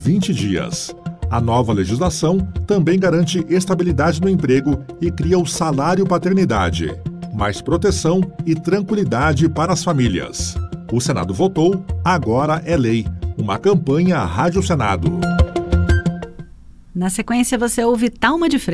20 dias. A nova legislação também garante estabilidade no emprego e cria o salário paternidade. Mais proteção e tranquilidade para as famílias. O Senado votou, agora é lei. Uma campanha Rádio Senado. Na sequência, você ouve Thalma de Freitas.